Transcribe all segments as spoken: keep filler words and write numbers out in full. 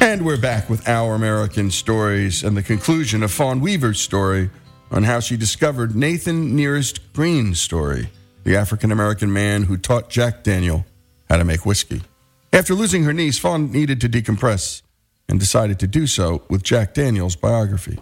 And we're back with Our American Stories and the conclusion of Fawn Weaver's story on how she discovered Nathan Nearest Green's story, the African-American man who taught Jack Daniel how to make whiskey. After losing her niece, Fawn needed to decompress and decided to do so with Jack Daniel's biography.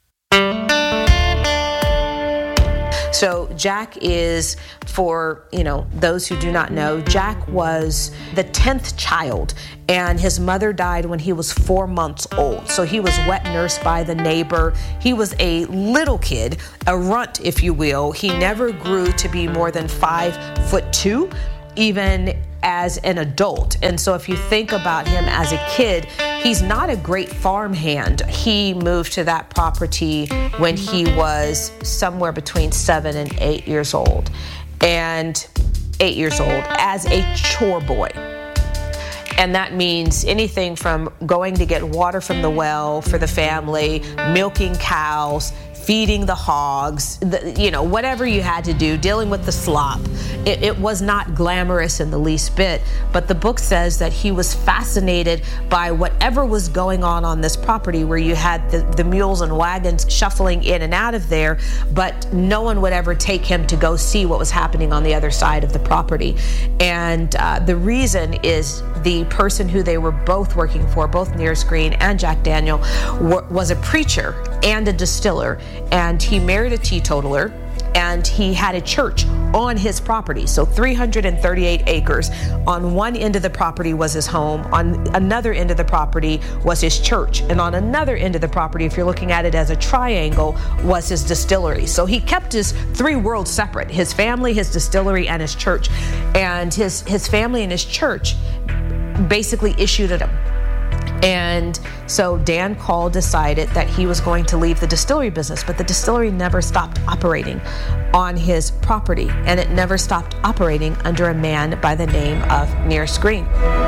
So Jack is, for, you know, those who do not know, Jack was the tenth child, and his mother died when he was four months old. So he was wet nursed by the neighbor. He was a little kid, a runt, if you will. He never grew to be more than five foot two, even as an adult. And so if you think about him as a kid, he's not a great farmhand. He moved to that property when he was somewhere between seven and eight years old. And eight years old as a chore boy. And that means anything from going to get water from the well for the family, milking cows, feeding the hogs, the, you know, whatever you had to do, dealing with the slop. It, it was not glamorous in the least bit, but the book says that he was fascinated by whatever was going on on this property, where you had the, the mules and wagons shuffling in and out of there, but no one would ever take him to go see what was happening on the other side of the property. And uh, the reason is the person who they were both working for, both Nearest Green and Jack Daniel, were, was a preacher and a distiller. And he married a teetotaler, and he had a church on his property. So three hundred thirty-eight acres. On one end of the property was his home. On another end of the property was his church. And on another end of the property, if you're looking at it as a triangle, was his distillery. So he kept his three worlds separate: his family, his distillery, and his church. And his, his family and his church basically issued it him. And so Dan Call decided that he was going to leave the distillery business, but the distillery never stopped operating on his property, and it never stopped operating under a man by the name of Nearest Green.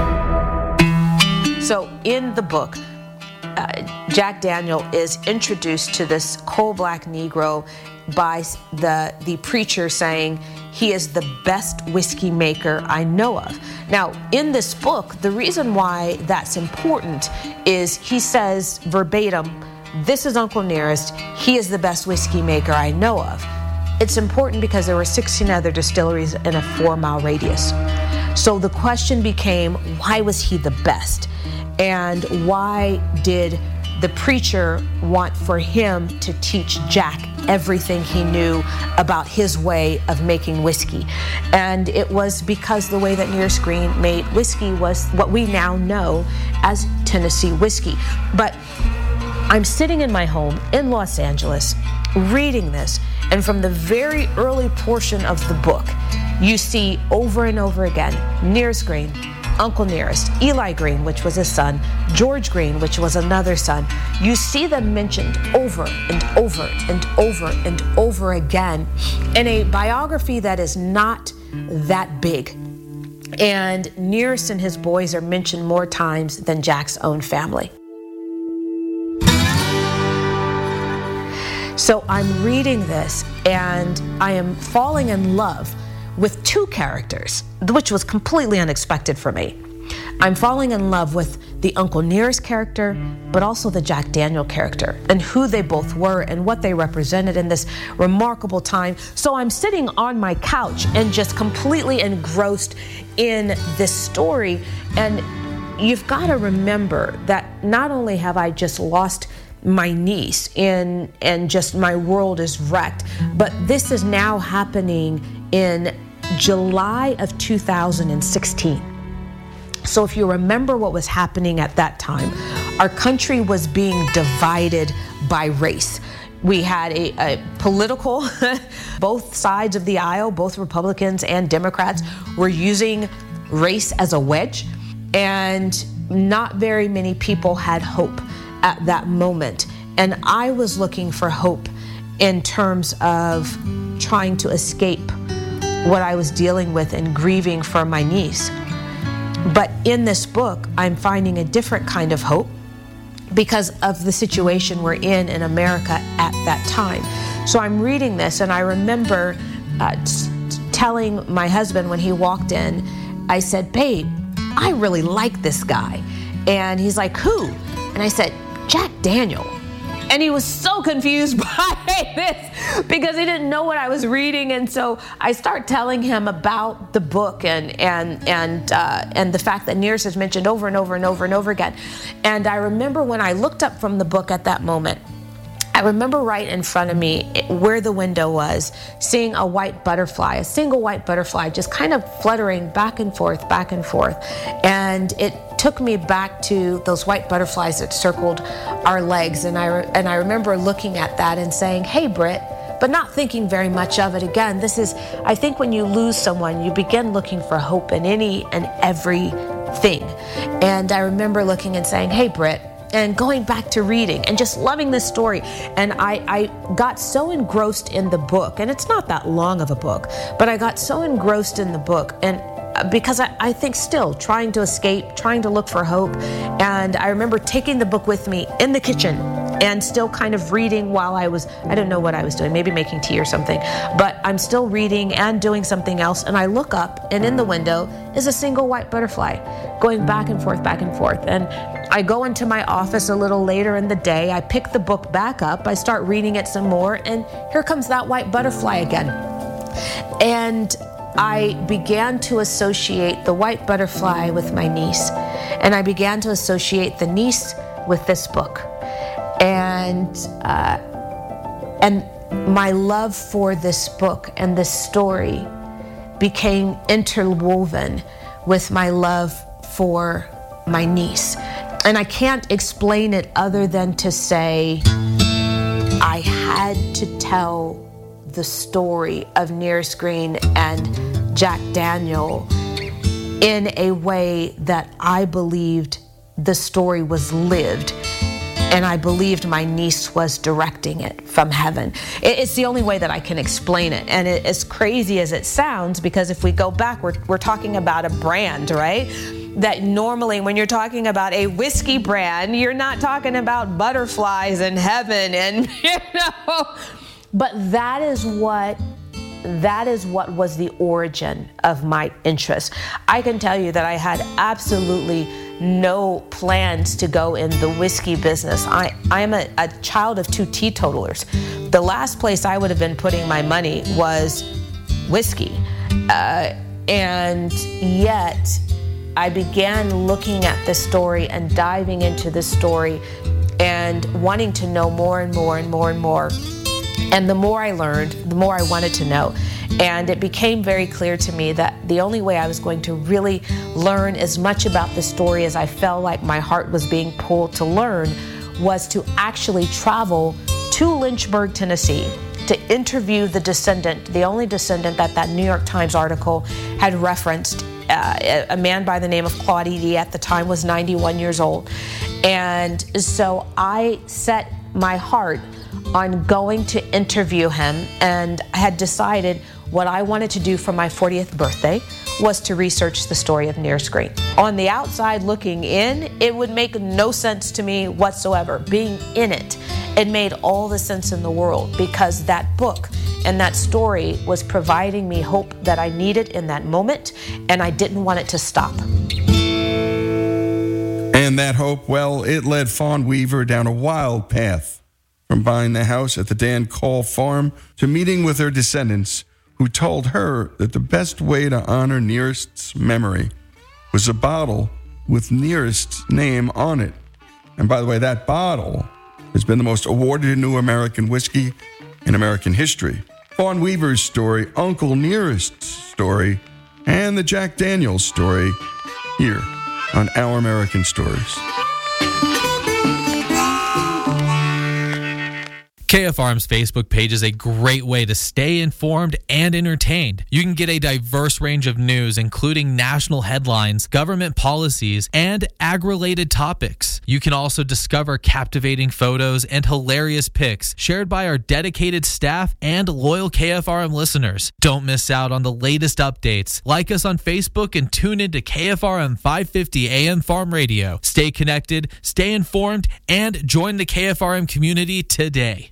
So in the book, uh, Jack Daniel is introduced to this coal-black Negro by the, the preacher saying, "He is the best whiskey maker I know of." Now, in this book, the reason why that's important is he says verbatim, "This is Uncle Nearest. He is the best whiskey maker I know of." It's important because there were sixteen other distilleries in a four-mile radius. So the question became, why was he the best? And why did the preacher want for him to teach Jack everything he knew about his way of making whiskey? And it was because the way that Nearest Green made whiskey was what we now know as Tennessee whiskey. But I'm sitting in my home in Los Angeles reading this, and from the very early portion of the book, you see over and over again Nearest Green, Uncle Nearest, Eli Green, which was his son, George Green, which was another son. You see them mentioned over and over and over and over again in a biography that is not that big. And Nearest and his boys are mentioned more times than Jack's own family. So I'm reading this, and I am falling in love with two characters, which was completely unexpected for me. I'm falling in love with the Uncle Nearest character, but also the Jack Daniel character, and who they both were and what they represented in this remarkable time. So I'm sitting on my couch and just completely engrossed in this story. And you've got to remember that not only have I just lost my niece in, and just my world is wrecked, but this is now happening in July of two thousand sixteen. So if you remember what was happening at that time, our country was being divided by race. We had a, a political, both sides of the aisle, both Republicans and Democrats were using race as a wedge, and not very many people had hope at that moment. And I was looking for hope in terms of trying to escape what I was dealing with and grieving for my niece. But in this book, I'm finding a different kind of hope because of the situation we're in in America at that time. So I'm reading this, and I remember uh, t- telling my husband when he walked in, I said, "Babe, I really like this guy." And he's like, who? And I said, Jack Daniel. And he was so confused by this because he didn't know what I was reading. And so I start telling him about the book and and and uh, and the fact that Nearest is mentioned over and over and over and over again. And I remember when I looked up from the book at that moment, I remember right in front of me where the window was, seeing a white butterfly, a single white butterfly, just kind of fluttering back and forth, back and forth. And it took me back to those white butterflies that circled our legs. And I, re- and I remember looking at that and saying, hey, Britt, but not thinking very much of it. Again, this is, I think when you lose someone, you begin looking for hope in any and every thing. And I remember looking and saying, hey, Britt, and going back to reading and just loving this story. And I, I got so engrossed in the book, and it's not that long of a book, but I got so engrossed in the book, and because I, I think still trying to escape, trying to look for hope. And I remember taking the book with me in the kitchen and still kind of reading while I was, I don't know what I was doing, maybe making tea or something, but I'm still reading and doing something else. And I look up, and in the window is a single white butterfly going back and forth, back and forth. And I go into my office a little later in the day, I pick the book back up, I start reading it some more, and here comes that white butterfly again. And I began to associate the white butterfly with my niece, and I began to associate the niece with this book. And uh, and my love for this book and this story became interwoven with my love for my niece. And I can't explain it other than to say I had to tell the story of Nearest Green and Jack Daniel in a way that I believed the story was lived, and I believed my niece was directing it from heaven. It's the only way that I can explain it. And it, as crazy as it sounds, because if we go back, we're, we're talking about a brand, right? That normally when you're talking about a whiskey brand, you're not talking about butterflies in heaven and, you know, but that is what that is what was the origin of my interest. I can tell you that I had absolutely no plans to go in the whiskey business. I, I am a, a child of two teetotalers. The last place I would have been putting my money was whiskey. Uh, and yet I began looking at this story and diving into this story and wanting to know more and more and more and more. And the more I learned, the more I wanted to know. And it became very clear to me that the only way I was going to really learn as much about the story as I felt like my heart was being pulled to learn was to actually travel to Lynchburg, Tennessee, to interview the descendant, the only descendant that that New York Times article had referenced. Uh, a man by the name of Claude Eady at the time was ninety-one years old. And so I set my heart on going to interview him, and I had decided what I wanted to do for my fortieth birthday was to research the story of Nearest Green. On the outside looking in, it would make no sense to me whatsoever. Being in it, it made all the sense in the world, because that book and that story was providing me hope that I needed in that moment, and I didn't want it to stop. And that hope, well, it led Fawn Weaver down a wild path, from buying the house at the Dan Call farm to meeting with her descendants, who told her that the best way to honor Nearest's memory was a bottle with Nearest's name on it. And by the way, that bottle has been the most awarded new American whiskey in American history. Fawn Weaver's story, Uncle Nearest's story, and the Jack Daniels story here on Our American Stories. K F R M's Facebook page is a great way to stay informed and entertained. You can get a diverse range of news, including national headlines, government policies, and ag-related topics. You can also discover captivating photos and hilarious pics shared by our dedicated staff and loyal K F R M listeners. Don't miss out on the latest updates. Like us on Facebook and tune in to K F R M five fifty A M Farm Radio. Stay connected, stay informed, and join the K F R M community today.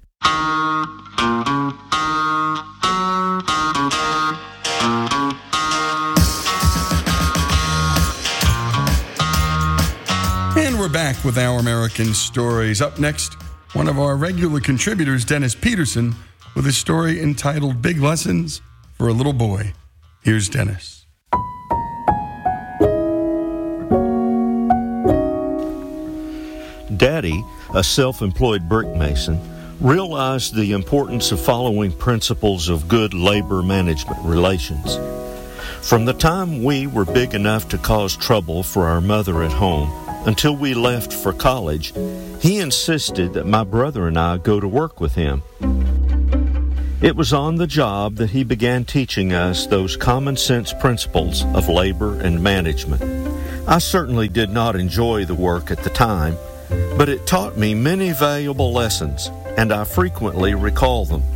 And we're back with Our American Stories. Up next, one of our regular contributors, Dennis Peterson, with a story entitled Big Lessons for a Little Boy. Here's Dennis. Daddy, a self-employed brick mason, realized the importance of following principles of good labor management relations. From the time we were big enough to cause trouble for our mother at home until we left for college, he insisted that my brother and I go to work with him. It was on the job that he began teaching us those common sense principles of labor and management. I certainly did not enjoy the work at the time, but it taught me many valuable lessons, and I frequently recall them.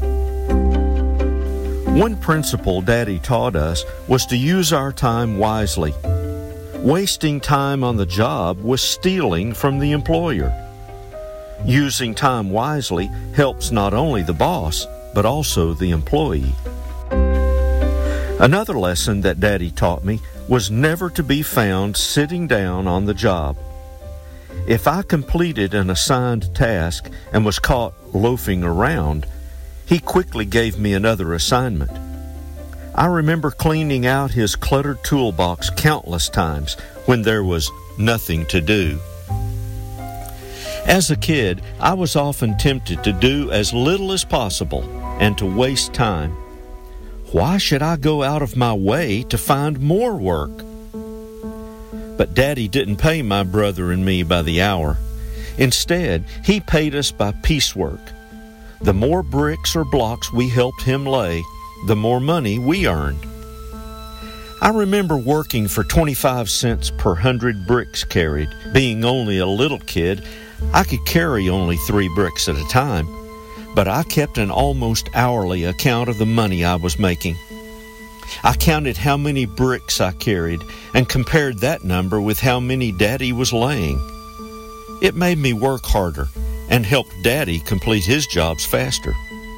One principle Daddy taught us was to use our time wisely. Wasting time on the job was stealing from the employer. Using time wisely helps not only the boss, but also the employee. Another lesson that Daddy taught me was never to be found sitting down on the job. If I completed an assigned task and was caught loafing around, he quickly gave me another assignment. I remember cleaning out his cluttered toolbox countless times when there was nothing to do. As a kid, I was often tempted to do as little as possible and to waste time. Why should I go out of my way to find more work? But Daddy didn't pay my brother and me by the hour. Instead, he paid us by piecework. The more bricks or blocks we helped him lay, the more money we earned. I remember working for twenty-five cents per hundred bricks carried. Being only a little kid, I could carry only three bricks at a time, but I kept an almost hourly account of the money I was making. I counted how many bricks I carried and compared that number with how many Daddy was laying. It made me work harder and helped Daddy complete his jobs faster.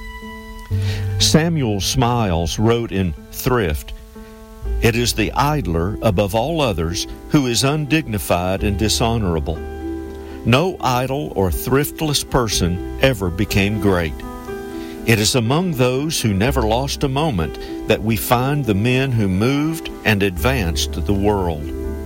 Samuel Smiles wrote in Thrift, "It is the idler above all others who is undignified and dishonorable. No idle or thriftless person ever became great. It is among those who never lost a moment that we find the men who moved and advanced the world."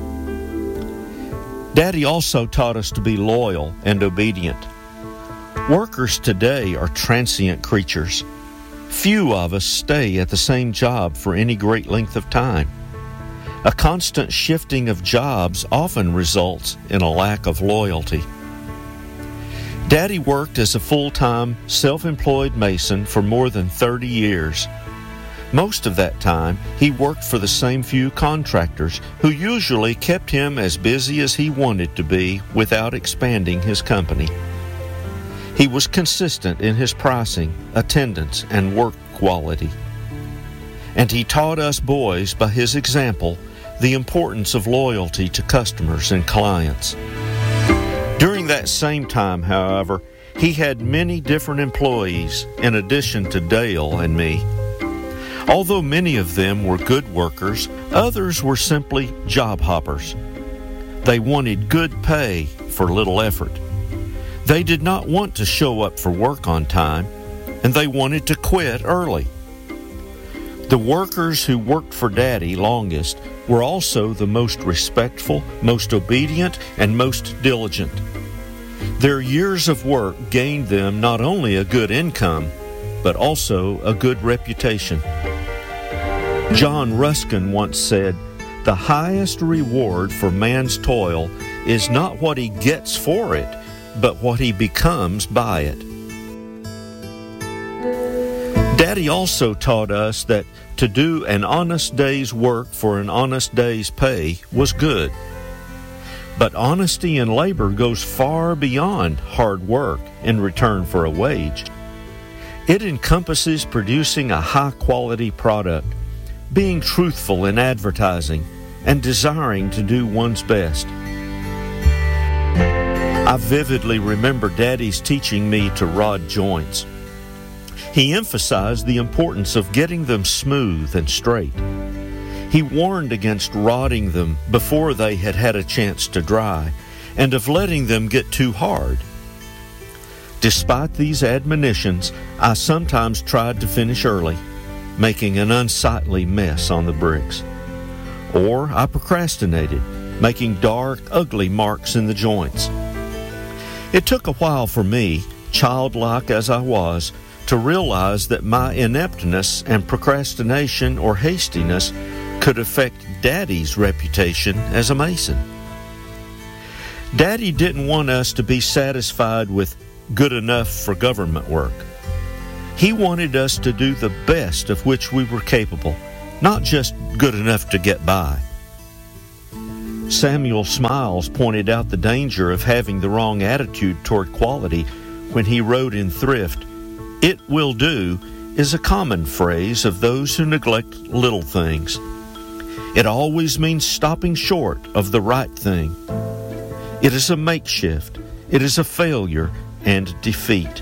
Daddy also taught us to be loyal and obedient. Workers today are transient creatures. Few of us stay at the same job for any great length of time. A constant shifting of jobs often results in a lack of loyalty. Daddy worked as a full-time, self-employed mason for more than thirty years. Most of that time, he worked for the same few contractors who usually kept him as busy as he wanted to be without expanding his company. He was consistent in his pricing, attendance, and work quality. And he taught us boys by his example the importance of loyalty to customers and clients. During that same time, however, he had many different employees in addition to Dale and me. Although many of them were good workers, others were simply job hoppers. They wanted good pay for little effort. They did not want to show up for work on time, and they wanted to quit early. The workers who worked for Daddy longest were also the most respectful, most obedient, and most diligent. Their years of work gained them not only a good income, but also a good reputation. John Ruskin once said, "The highest reward for man's toil is not what he gets for it, but what he becomes by it." Daddy also taught us that to do an honest day's work for an honest day's pay was good. But honesty in labor goes far beyond hard work in return for a wage. It encompasses producing a high-quality product, being truthful in advertising, and desiring to do one's best. I vividly remember Daddy's teaching me to rod joints. He emphasized the importance of getting them smooth and straight. He warned against rodding them before they had had a chance to dry, and of letting them get too hard. Despite these admonitions, I sometimes tried to finish early, making an unsightly mess on the bricks. Or I procrastinated, making dark, ugly marks in the joints. It took a while for me, childlike as I was, to realize that my ineptness and procrastination or hastiness could affect Daddy's reputation as a mason. Daddy didn't want us to be satisfied with good enough for government work. He wanted us to do the best of which we were capable, not just good enough to get by. Samuel Smiles pointed out the danger of having the wrong attitude toward quality when he wrote in Thrift, "It will do" is a common phrase of those who neglect little things. It always means stopping short of the right thing. It is a makeshift. It is a failure and defeat.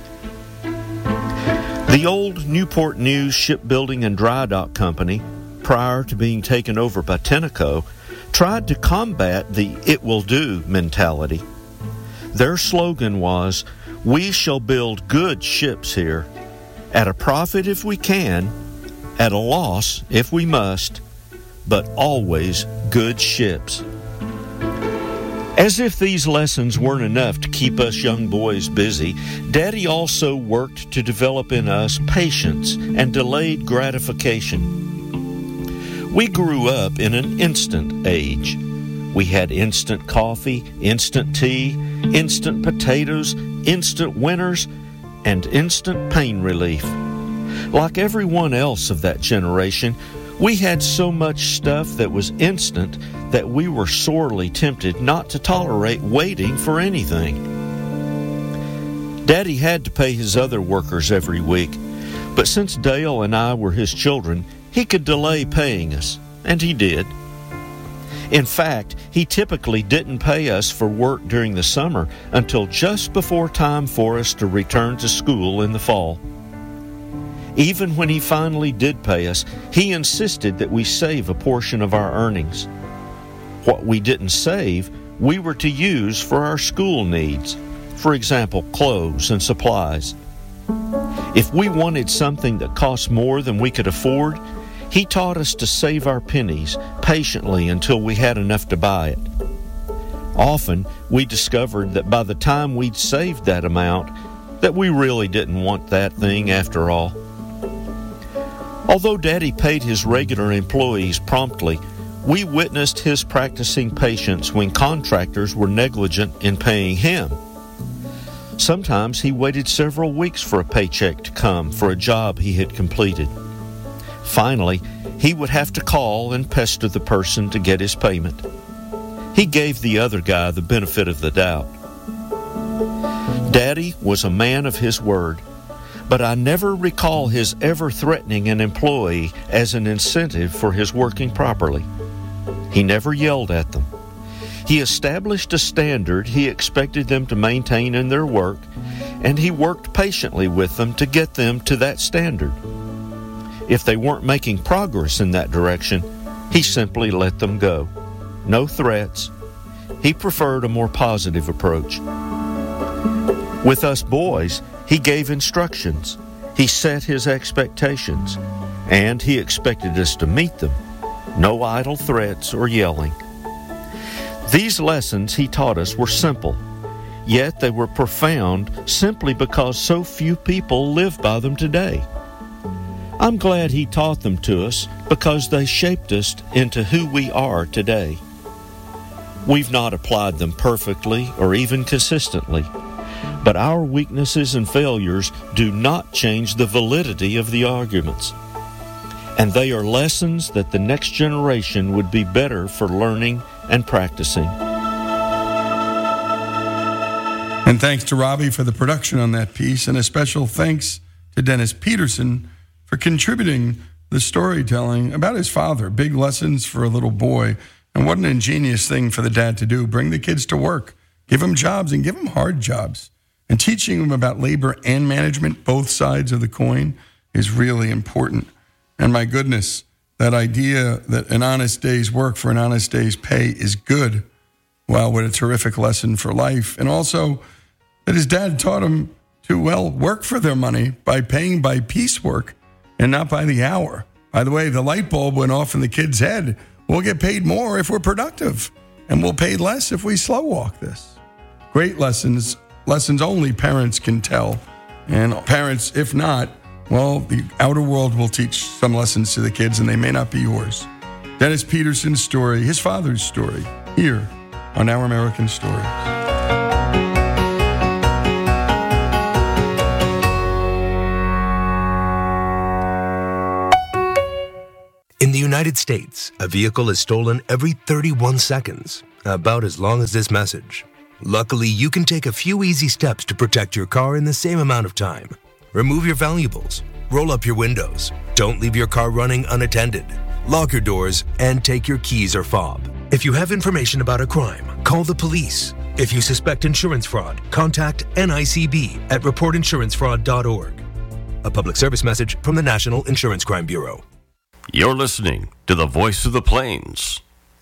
The old Newport News Shipbuilding and Dry Dock Company, prior to being taken over by Tenneco, tried to combat the "it will do" mentality. Their slogan was, "We shall build good ships here, at a profit if we can, at a loss if we must, but always good ships." As if these lessons weren't enough to keep us young boys busy, Daddy also worked to develop in us patience and delayed gratification. We grew up in an instant age. We had instant coffee, instant tea, instant potatoes, instant winners, and instant pain relief. Like everyone else of that generation, we had so much stuff that was instant that we were sorely tempted not to tolerate waiting for anything. Daddy had to pay his other workers every week, but since Dale and I were his children, he could delay paying us, and he did. In fact, he typically didn't pay us for work during the summer until just before time for us to return to school in the fall. Even when he finally did pay us, he insisted that we save a portion of our earnings. What we didn't save, we were to use for our school needs, for example, clothes and supplies. If we wanted something that cost more than we could afford, he taught us to save our pennies patiently until we had enough to buy it. Often, we discovered that by the time we'd saved that amount, that we really didn't want that thing after all. Although Daddy paid his regular employees promptly, we witnessed his practicing patience when contractors were negligent in paying him. Sometimes he waited several weeks for a paycheck to come for a job he had completed. Finally, he would have to call and pester the person to get his payment. He gave the other guy the benefit of the doubt. Daddy was a man of his word, but I never recall his ever threatening an employee as an incentive for his working properly. He never yelled at them. He established a standard he expected them to maintain in their work, and he worked patiently with them to get them to that standard. If they weren't making progress in that direction, he simply let them go. No threats. He preferred a more positive approach. With us boys, he gave instructions. He set his expectations, and he expected us to meet them. No idle threats or yelling. These lessons he taught us were simple, yet they were profound simply because so few people live by them today. I'm glad he taught them to us because they shaped us into who we are today. We've not applied them perfectly or even consistently, but our weaknesses and failures do not change the validity of the arguments. And they are lessons that the next generation would be better for learning and practicing. And thanks to Robbie for the production on that piece, and a special thanks to Dennis Peterson for contributing the storytelling about his father. Big lessons for a little boy, and what an ingenious thing for the dad to do. Bring the kids to work, give them jobs, and give them hard jobs. And teaching them about labor and management, both sides of the coin, is really important. And my goodness, that idea that an honest day's work for an honest day's pay is good Wow, what a terrific lesson for life. And also that his dad taught him to, well, work for their money by paying by piecework and not by the hour. By the way, the light bulb went off in the kid's head. We'll get paid more if we're productive, and we'll pay less if we slow walk this. Great lessons, lessons only parents can tell. And parents, if not, well, the outer world will teach some lessons to the kids, and they may not be yours. Dennis Peterson's story, his father's story, here on Our American Stories. In the United States, a vehicle is stolen every thirty-one seconds, about as long as this message. Luckily, you can take a few easy steps to protect your car in the same amount of time. Remove your valuables, roll up your windows, don't leave your car running unattended, lock your doors, and take your keys or fob. If you have information about a crime, call the police. If you suspect insurance fraud, contact N I C B at report insurance fraud dot org. A public service message from the National Insurance Crime Bureau. You're listening to the Voice of the Plains,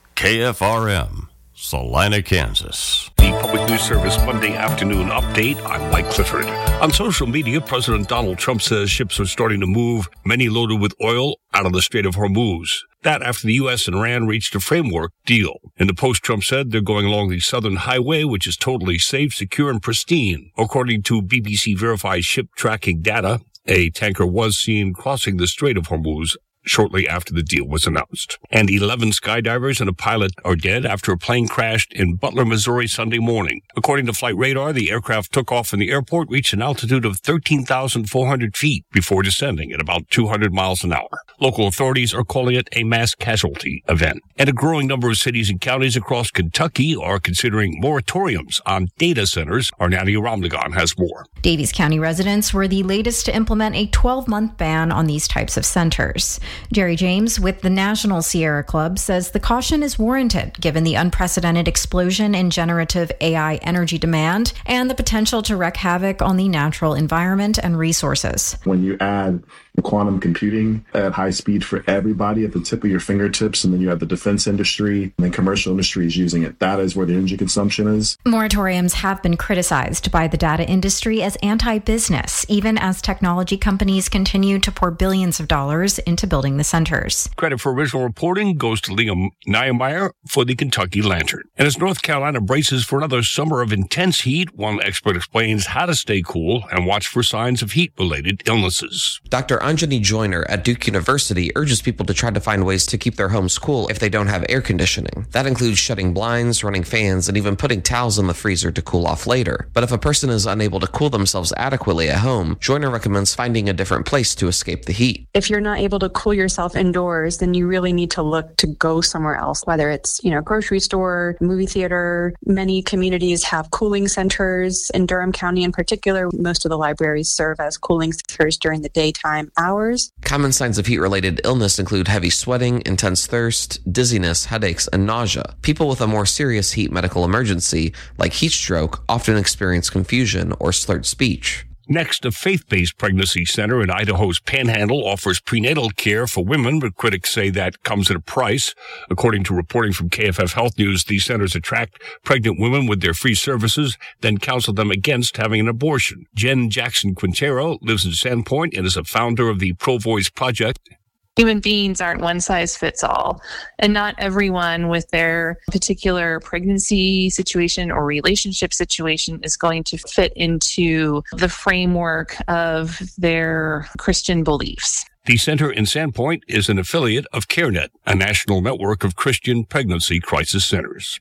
K F R M, Salina, Kansas. The Public News Service Monday afternoon update. I'm Mike Clifford. On social media, President Donald Trump says ships are starting to move, many loaded with oil, out of the Strait of Hormuz. That after the U S and Iran reached a framework deal. In the post, Trump said they're going along the Southern Highway, which is totally safe, secure, and pristine. According to B B C-verified ship tracking data, a tanker was seen crossing the Strait of Hormuz shortly after the deal was announced. And eleven skydivers and a pilot are dead after a plane crashed in Butler, Missouri Sunday morning. According to Flight Radar, the aircraft took off from the airport, reached an altitude of thirteen thousand four hundred feet before descending at about two hundred miles an hour. Local authorities are calling it a mass casualty event. And a growing number of cities and counties across Kentucky are considering moratoriums on data centers. Our Nadia Ramlagan has more. Davies County residents were the latest to implement a twelve-month ban on these types of centers. Jerry James with the National Sierra Club says the caution is warranted given the unprecedented explosion in generative A I energy demand and the potential to wreak havoc on the natural environment and resources. When you add quantum computing at high speed for everybody at the tip of your fingertips, and then you have the defense industry and then commercial industries using it, that is where the energy consumption is. Moratoriums have been criticized by the data industry as anti-business, even as technology companies continue to pour billions of dollars into building the centers. Credit for original reporting goes to Liam Niemeyer for the Kentucky Lantern. And as North Carolina braces for another summer of intense heat, one expert explains how to stay cool and watch for signs of heat-related illnesses. Doctor Anjani Joyner at Duke University urges people to try to find ways to keep their homes cool if they don't have air conditioning. That includes shutting blinds, running fans, and even putting towels in the freezer to cool off later. But if a person is unable to cool themselves adequately at home, Joyner recommends finding a different place to escape the heat. If you're not able to cool yourself indoors, then you really need to look to go somewhere else, whether it's, you know, grocery store, movie theater. Many communities have cooling centers. In Durham County in particular, most of the libraries serve as cooling centers during the daytime hours. Common signs of heat-related illness include heavy sweating, intense thirst, dizziness, headaches, and nausea. People with a more serious heat medical emergency, like heat stroke, often experience confusion or slurred speech. Next, a faith-based pregnancy center in Idaho's Panhandle offers prenatal care for women, but critics say that comes at a price. According to reporting from K F F Health News, these centers attract pregnant women with their free services, then counsel them against having an abortion. Jen Jackson Quintero lives in Sandpoint and is a founder of the Pro-Voice Project. Human beings aren't one size fits all, and not everyone with their particular pregnancy situation or relationship situation is going to fit into the framework of their Christian beliefs. The center in Sandpoint is an affiliate of CareNet, a national network of Christian pregnancy crisis centers.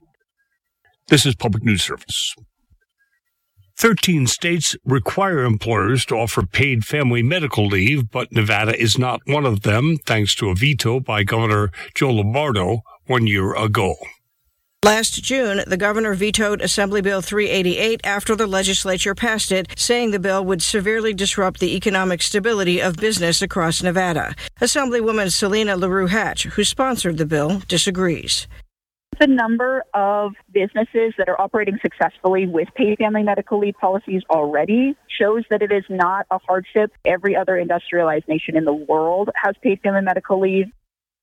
This is Public News Service. Thirteen states require employers to offer paid family medical leave, but Nevada is not one of them, thanks to a veto by Governor Joe Lombardo one year ago. Last June, the governor vetoed Assembly Bill three eighty-eight after the legislature passed it, saying the bill would severely disrupt the economic stability of business across Nevada. Assemblywoman Selena LaRue Hatch, who sponsored the bill, disagrees. The number of businesses that are operating successfully with paid family medical leave policies already shows that it is not a hardship. Every other industrialized nation in the world has paid family medical leave.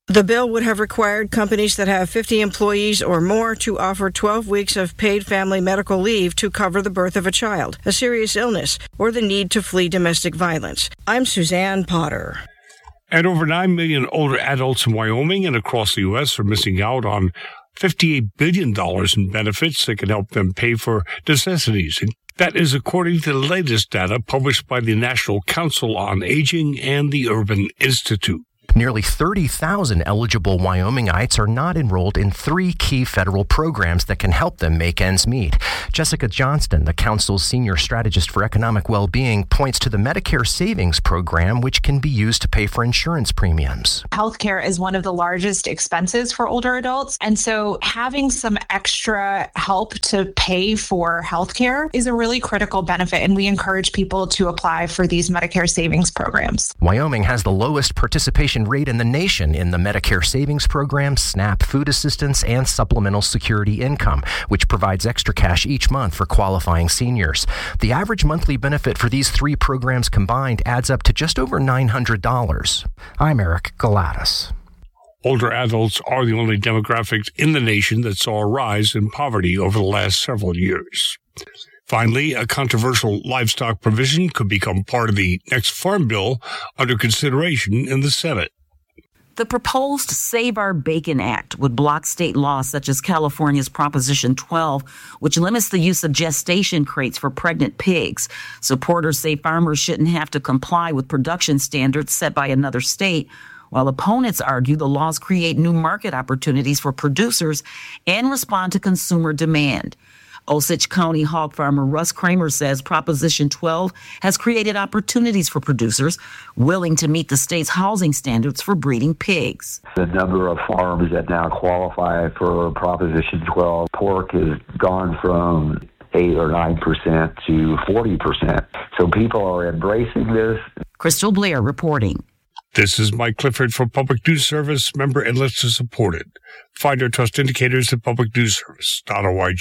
The bill would have required companies that have fifty employees or more to offer twelve weeks of paid family medical leave to cover the birth of a child, a serious illness, or the need to flee domestic violence. I'm Suzanne Potter. And over nine million older adults in Wyoming and across the U S are missing out on fifty-eight billion dollars in benefits that can help them pay for necessities. That is according to the latest data published by the National Council on Aging and the Urban Institute. Nearly thirty thousand eligible Wyomingites are not enrolled in three key federal programs that can help them make ends meet. Jessica Johnston, the council's senior strategist for economic well-being, points to the Medicare Savings Program, which can be used to pay for insurance premiums. Healthcare is one of the largest expenses for older adults, and so having some extra help to pay for healthcare is a really critical benefit, and we encourage people to apply for these Medicare Savings Programs. Wyoming has the lowest participation rate in the nation in the Medicare Savings Program, SNAP food assistance, and Supplemental Security Income, which provides extra cash each month for qualifying seniors. The average monthly benefit for these three programs combined adds up to just over nine hundred dollars. I'm Eric Galatas. Older adults are the only demographics in the nation that saw a rise in poverty over the last several years. Finally, a controversial livestock provision could become part of the next farm bill under consideration in the Senate. The proposed Save Our Bacon Act would block state laws such as California's Proposition twelve, which limits the use of gestation crates for pregnant pigs. Supporters say farmers shouldn't have to comply with production standards set by another state, while opponents argue the laws create new market opportunities for producers and respond to consumer demand. Osage County hog farmer Russ Kramer says Proposition twelve has created opportunities for producers willing to meet the state's housing standards for breeding pigs. The number of farms that now qualify for Proposition twelve pork has gone from eight or nine percent to forty percent. So people are embracing this. Crystal Blair reporting. This is Mike Clifford for Public News Service, member and listener supported. Find our trust indicators at public news service dot org.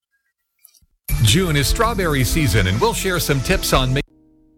June is strawberry season, and we'll share some tips on making.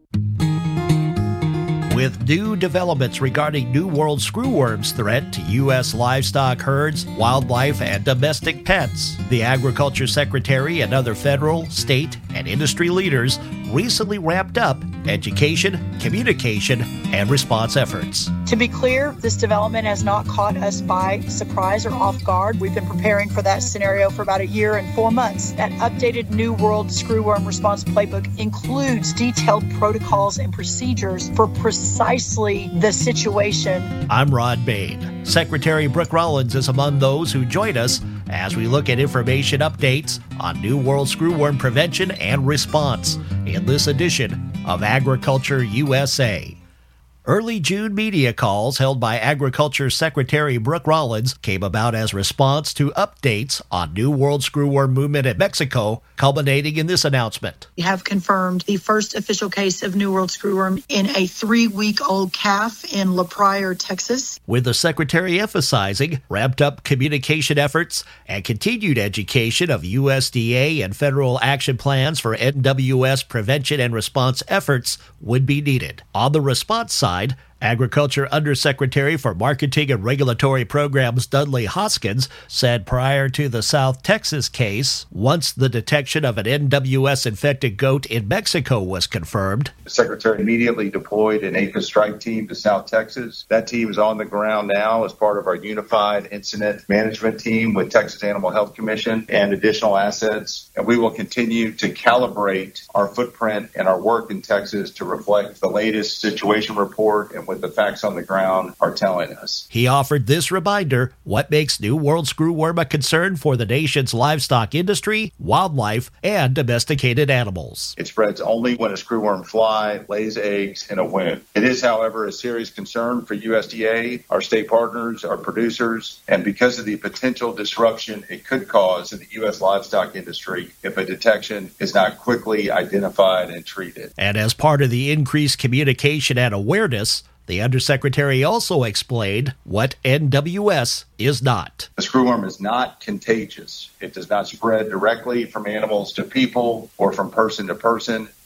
With new developments regarding New World screwworm's threat to U S livestock herds, wildlife, and domestic pets, the Agriculture Secretary and other federal, state, and industry leaders recently ramped up education, communication, and response efforts. To be clear, this development has not caught us by surprise or off guard. We've been preparing for that scenario for about a year and four months. That updated New World Screwworm Response Playbook includes detailed protocols and procedures for precisely the situation. I'm Rod Bain. Secretary Brooke Rollins is among those who join us as we look at information updates on New World screwworm prevention and response in this edition of Agriculture U S A. Early June media calls held by Agriculture Secretary Brooke Rollins came about as response to updates on New World screwworm movement in Mexico, culminating in this announcement. We have confirmed the first official case of New World screwworm in a three-week-old calf in La Pryor, Texas. With the Secretary emphasizing ramped up communication efforts and continued education of U S D A and federal action plans for N W S prevention and response efforts would be needed. On the response side, Agriculture Undersecretary for Marketing and Regulatory Programs Dudley Hoskins said prior to the South Texas case, once the detection of an N W S-infected goat in Mexico was confirmed, the Secretary immediately deployed an APHIS strike team to South Texas. That team is on the ground now as part of our unified incident management team with Texas Animal Health Commission and additional assets. And we will continue to calibrate our footprint and our work in Texas to reflect the latest situation report and what the facts on the ground are telling us. He offered this reminder: what makes New World screwworm a concern for the nation's livestock industry, wildlife, and domesticated animals. It spreads only when a screwworm fly lays eggs in a wound. It is, however, a serious concern for U S D A, our state partners, our producers, and because of the potential disruption it could cause in the U S livestock industry if a detection is not quickly identified and treated. And as part of the increased communication and awareness, the Undersecretary also explained what N W S is not. The screwworm is not contagious. It does not spread directly from animals to people or from person to person.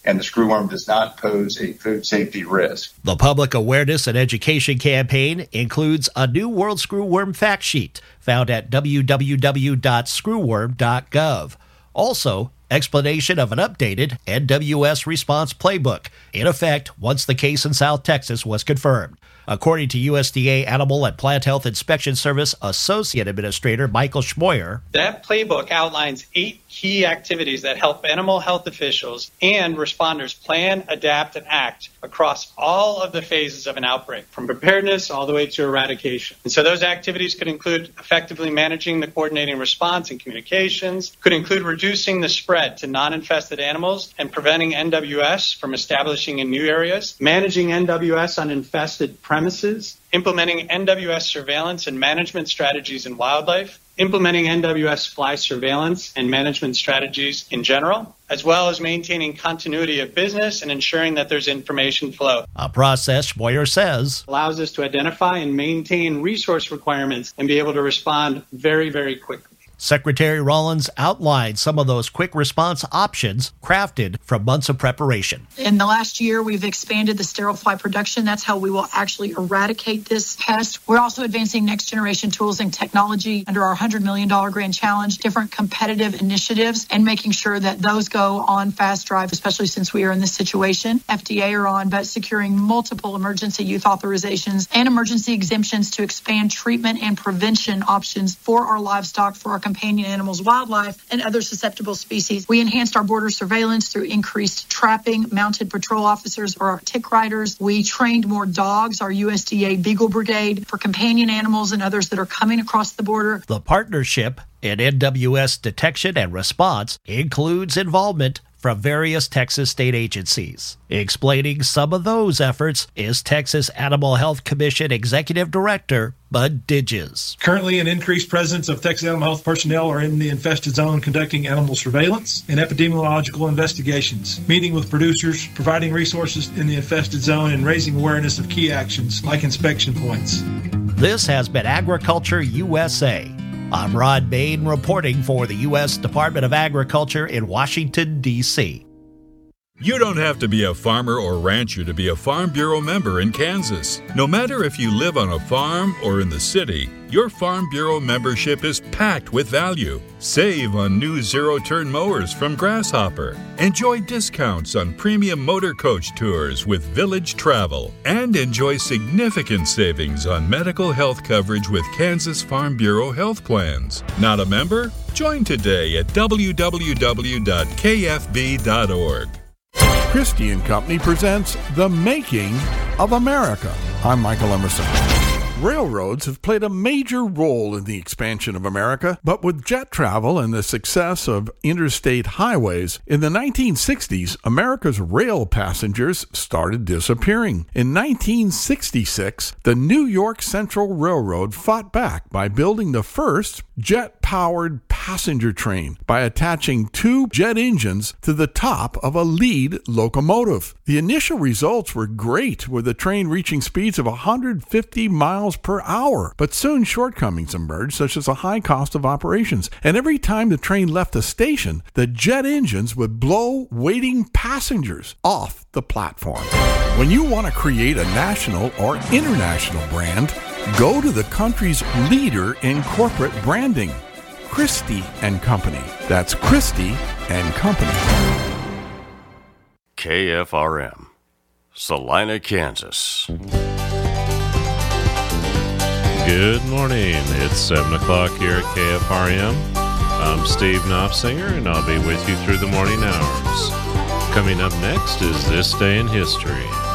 and the screwworm does not pose a food safety risk. The public awareness and education campaign includes a new World Screwworm fact sheet found at w w w dot screwworm dot gov. Also, explanation of an updated N W S response playbook, in effect once the case in South Texas was confirmed. According to U S D A Animal and Plant Health Inspection Service Associate Administrator Michael Schmoyer, that playbook outlines eight key activities that help animal health officials and responders plan, adapt, and act across all of the phases of an outbreak, from preparedness all the way to eradication. And so those activities could include effectively managing the coordinating response and communications, could include reducing the spread to non-infested animals and preventing N W S from establishing in new areas, managing N W S on infested premises, implementing N W S surveillance and management strategies in wildlife, implementing N W S fly surveillance and management strategies in general, as well as maintaining continuity of business and ensuring that there's information flow. A process, Schmoyer says, allows us to identify and maintain resource requirements and be able to respond very, very quickly. Secretary Rollins outlined some of those quick response options crafted from months of preparation. In the last year, we've expanded the sterile fly production. That's how we will actually eradicate this pest. We're also advancing next generation tools and technology under our one hundred million dollars grand challenge, different competitive initiatives, and making sure that those go on fast drive, especially since we are in this situation. F D A are on, but securing multiple emergency use authorizations and emergency exemptions to expand treatment and prevention options for our livestock, for our companion animals, wildlife, and other susceptible species. We enhanced our border surveillance through increased trapping, mounted patrol officers or our tick riders. We trained more dogs, our U S D A Beagle Brigade, for companion animals and others that are coming across the border. The partnership in N W S detection and response includes involvement from various Texas state agencies. Explaining some of those efforts is Texas Animal Health Commission Executive Director Bud Digges. Currently, an increased presence of Texas Animal Health personnel are in the infested zone conducting animal surveillance and epidemiological investigations, meeting with producers, providing resources in the infested zone, and raising awareness of key actions like inspection points. This has been Agriculture U S A. I'm Rod Bain reporting for the U S Department of Agriculture in Washington, D C You don't have to be a farmer or rancher to be a Farm Bureau member in Kansas. No matter if you live on a farm or in the city, your Farm Bureau membership is packed with value. Save on new zero-turn mowers from Grasshopper. Enjoy discounts on premium motor coach tours with Village Travel. And enjoy significant savings on medical health coverage with Kansas Farm Bureau health plans. Not a member? Join today at w w w dot k f b dot org. Christie and Company presents The Making of America. I'm Michael Emerson. Railroads have played a major role in the expansion of America, but with jet travel and the success of interstate highways, in the nineteen sixties, America's rail passengers started disappearing. In nineteen sixty-six, the New York Central Railroad fought back by building the first jet-powered passenger train by attaching two jet engines to the top of a lead locomotive. The initial results were great, with the train reaching speeds of one hundred fifty miles per hour, but soon shortcomings emerged, such as a high cost of operations, and every time the train left the station, the jet engines would blow waiting passengers off the platform. When you want to create a national or international brand, go to the country's leader in corporate branding, Christie and Company. That's Christie and Company. K F R M, Salina, Kansas. Good morning. It's seven o'clock here at K F R M. I'm Steve Knopfsinger, and I'll be with you through the morning hours. Coming up next is This Day in History.